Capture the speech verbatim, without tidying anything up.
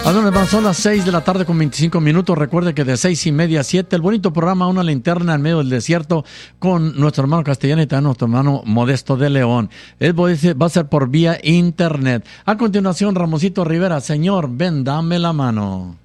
¿A dónde van? Son las seis de la tarde con veinticinco minutos. Recuerde que de seis y media a siete, el bonito programa Una Linterna en medio del desierto con nuestro hermano Castellano y también nuestro hermano Modesto de León. Él va a ser por vía internet. A continuación, Ramosito Rivera, Señor, ven, dame la mano.